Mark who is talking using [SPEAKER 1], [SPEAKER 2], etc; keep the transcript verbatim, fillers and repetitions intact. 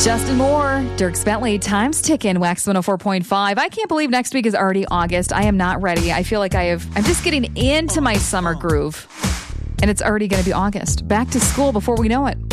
[SPEAKER 1] Justin Moore, Dierks Bentley, time's ticking, Wax one oh four point five. I can't believe next week is already August. I am not ready. I feel like I have, I'm just getting into my summer groove. And it's already going to be August. Back to school before we know it.